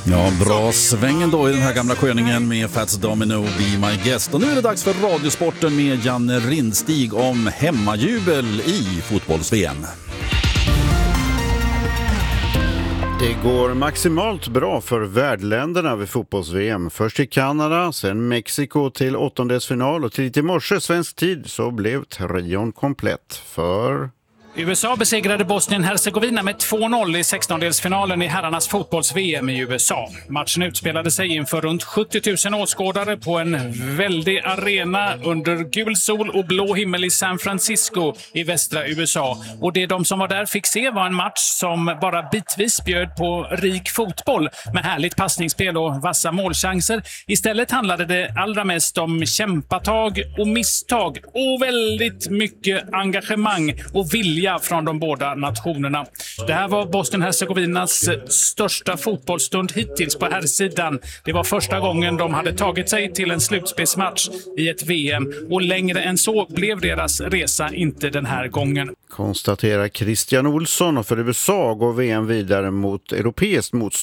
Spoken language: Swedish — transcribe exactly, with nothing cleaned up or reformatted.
Ja, bra svängen då i den här gamla sköningen med Fats Domino, Be My Guest. Och nu är det dags för Radiosporten med Janne Rindstig om hemmajubel i fotbolls-V M. Det går maximalt bra för värdländerna vid fotbolls-V M. Först till Kanada, sen Mexiko till åttondelsfinal och till i morse svensk tid så blev trion komplett för... U S A besegrade Bosnien-Hercegovina med två noll i sextondelsfinalen i herrarnas fotbolls-V M i U S A. Matchen utspelade sig inför runt sjuttio tusen åskådare på en väldig arena under gul sol och blå himmel i San Francisco i västra U S A. Och det de som var där fick se var en match som bara bitvis bjöd på rik fotboll med härligt passningsspel och vassa målchanser. Istället handlade det allra mest om kämpatag och misstag och väldigt mycket engagemang och vilja från de båda nationerna. Det här var Bosnien-Hercegovinas största fotbollsstund hittills på här sidan. Det var första gången de hade tagit sig till en slutspelsmatch i ett V M och längre än så blev deras resa inte den här gången. Konstaterar Christian Olsson, och för U S A går V M vidare mot europeiskt motstånd.